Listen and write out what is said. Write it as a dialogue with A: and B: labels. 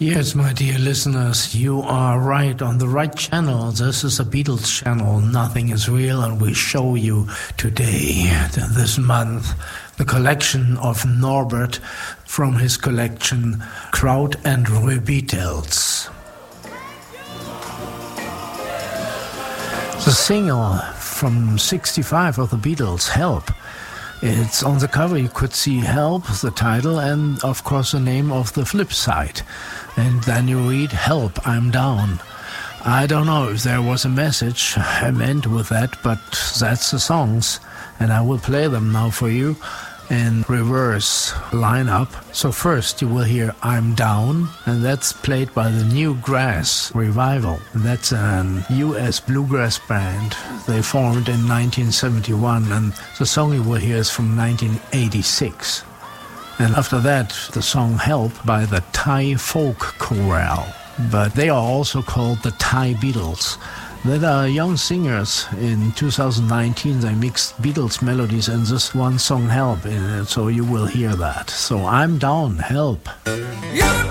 A: Yes, my dear listeners, you are right on the right channel. This is a Beatles channel. Nothing is real, and we show you today, this month, the collection of Norbert from his collection Kraut and Rübeteels. The single from 65 of the Beatles, Help. It's on the cover. You could see Help, the title, and of course the name of the flip side. And then you read, Help, I'm down. I don't know if there was a message I meant with that, but that's the songs. And I will play them now for you in reverse lineup. So first you will hear I'm Down, and that's played by the New Grass Revival. That's a US bluegrass band. They formed in 1971, and the song you will hear is from 1986. And after that, the song Help by the Thai Folk Chorale. But they are also called the Thai Beatles. They are young singers. In 2019, they mixed Beatles melodies and this one song Help in it, so you will hear that. So I'm Down, Help.
B: You're